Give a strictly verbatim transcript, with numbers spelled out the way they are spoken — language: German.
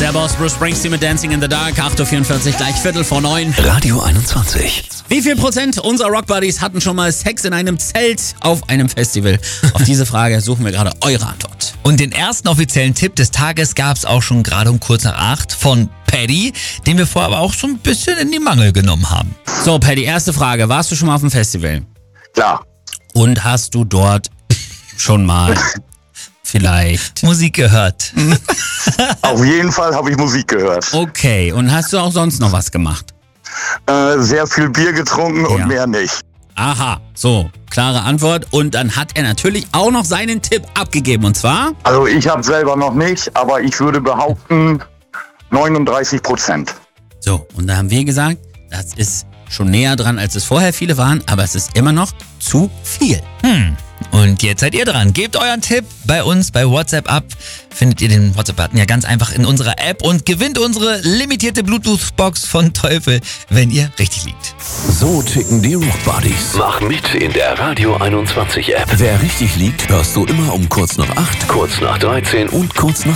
Der Boss Bruce Springsteen mit Dancing in the Dark, acht Uhr vierundvierzig, gleich Viertel vor neun. Radio einundzwanzig. Wie viel Prozent unserer Rockbuddies hatten schon mal Sex in einem Zelt auf einem Festival? Auf diese Frage suchen wir gerade eure Antwort. Und den ersten offiziellen Tipp des Tages gab's auch schon gerade um kurz nach acht von Paddy, den wir vorher aber auch so ein bisschen in die Mangel genommen haben. So, Paddy, erste Frage. Warst du schon mal auf dem Festival? Klar. Und hast du dort schon mal vielleicht Musik gehört? Auf jeden Fall habe ich Musik gehört. Okay, und hast du auch sonst noch was gemacht? Äh, sehr viel Bier getrunken und Ja. mehr nicht. Aha, so, klare Antwort. Und dann hat er natürlich auch noch seinen Tipp abgegeben. Und zwar? Also ich habe selber noch nicht, aber ich würde behaupten neununddreißig Prozent. So, und da haben wir gesagt, das ist schon näher dran, als es vorher viele waren, aber es ist immer noch zu viel. Hm. Und jetzt seid ihr dran. Gebt euren Tipp bei uns bei WhatsApp ab. Findet ihr den WhatsApp-Button ja ganz einfach in unserer App und gewinnt unsere limitierte Bluetooth-Box von Teufel, wenn ihr richtig liegt. So ticken die Rockbuddies. Mach mit in der Radio einundzwanzig App. Wer richtig liegt, hörst du immer um kurz nach acht, Kurz nach dreizehn und kurz nach